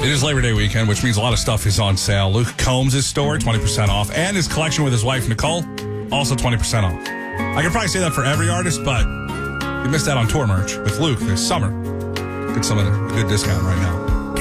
It is Labor Day weekend, which means a lot of stuff is on sale. Luke Combs' store, 20% off, and his collection with his wife, Nicole, also 20% off. I could probably say that for every artist, but you missed out on tour merch with Luke this summer. Get some of a good discount right now.